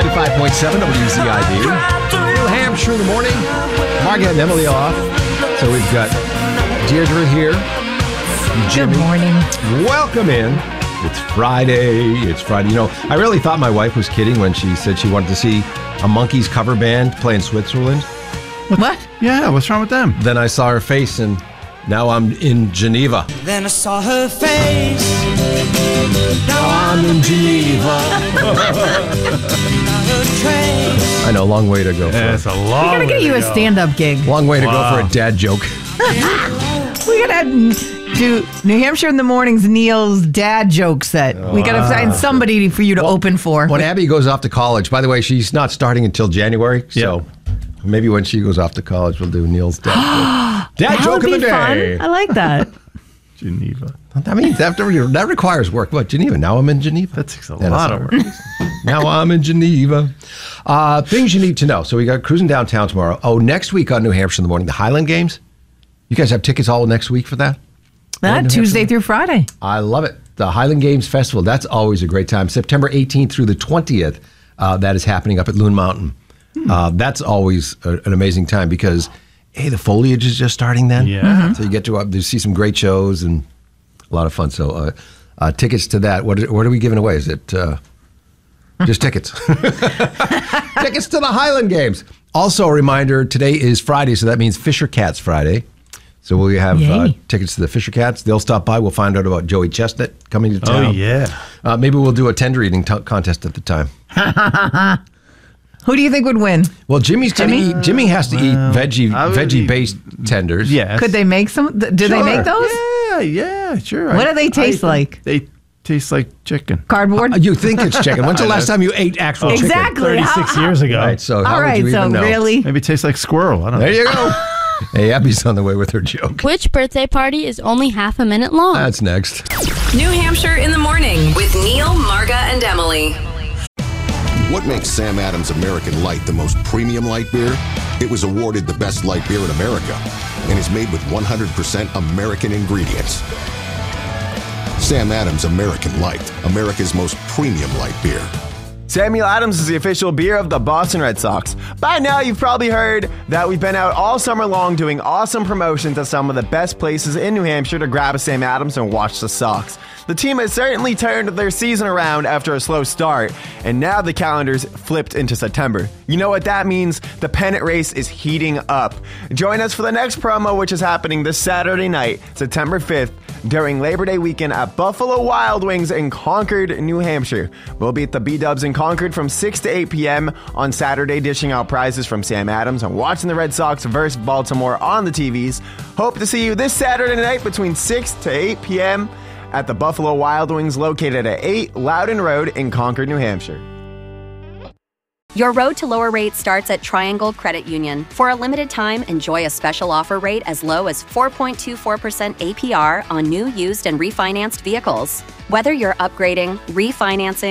95.7 WZID. New Hampshire in the morning. Margaret and Emily off. So we've got Deirdre here. Jimmy. Good morning. Welcome in. It's Friday. You know, I really thought my wife was kidding when she said she wanted to see a Monkees cover band play in Switzerland. What? Yeah, what's wrong with them? Then I saw her face and now I'm in Geneva. Then I saw her face. Now I'm in Geneva. I know, long way to go. Yeah, it's a long We gotta get you a stand-up gig. Long way to go for a dad joke. We gotta do New Hampshire in the mornings. Neil's dad joke set. We gotta find somebody for you to open for. When Abby goes off to college, by the way, she's not starting until January, so maybe when she goes off to college, we'll do Neil's dad joke. Dad That joke would of the be fun. day. I like that. Geneva. That means that requires work. What, Geneva? Now I'm in Geneva. That takes a lot of work. Now I'm in Geneva. Things you need to know. So we got cruising downtown tomorrow. Oh, next week on New Hampshire in the morning, the Highland Games. You guys have tickets all next week for that? Tuesday through Friday. I love it. The Highland Games Festival. That's always a great time. September 18th through the 20th. That is happening up at Loon Mountain. That's always an amazing time because, hey, the foliage is just starting then. Yeah. So you get to see some great shows and a lot of fun. So tickets to that. What are we giving away? Is it just tickets? Tickets to the Highland Games. Also a reminder, today is Friday, so that means Fisher Cats Friday. So we have tickets to the Fisher Cats. They'll stop by. We'll find out about Joey Chestnut coming to town. Oh, yeah. Maybe we'll do a tender eating contest at the time. Who do you think would win? Well, Jimmy's going to eat. Jimmy has to eat veggie-based tenders. Yes. Could they make some? Do they make those? Yeah, sure. What do they taste like? They taste like chicken. Cardboard? You think it's chicken. When's the last time you ate actual chicken? Exactly. 36 years ago. Right, so how All would right, you even so know? really? Maybe it tastes like squirrel. I don't know. There you go. Hey, Abby's on the way with her joke. Which birthday party is only half a minute long? That's next. New Hampshire in the morning with Neil, Marga, and Emily. What makes Sam Adams American Light the most premium light beer? It was awarded the best light beer in America and is made with 100% American ingredients. Sam Adams American Light, America's most premium light beer. Samuel Adams is the official beer of the Boston Red Sox. By now, you've probably heard that we've been out all summer long doing awesome promotions at some of the best places in New Hampshire to grab a Sam Adams and watch the Sox. The team has certainly turned their season around after a slow start, and now the calendar's flipped into September. You know what that means? The pennant race is heating up. Join us for the next promo, which is happening this Saturday night, September 5th, during Labor Day weekend at Buffalo Wild Wings in Concord, New Hampshire. We'll be at the B-Dubs in Concord from 6 to 8 p.m. on Saturday, dishing out prizes from Sam Adams and watching the Red Sox versus Baltimore on the TVs. Hope to see you this Saturday night between 6 to 8 p.m. at the Buffalo Wild Wings located at 8 Loudon Road in Concord, New Hampshire. Your road to lower rates starts at Triangle Credit Union. For a limited time, enjoy a special offer rate as low as 4.24% APR on new, used, and refinanced vehicles. Whether you're upgrading, refinancing,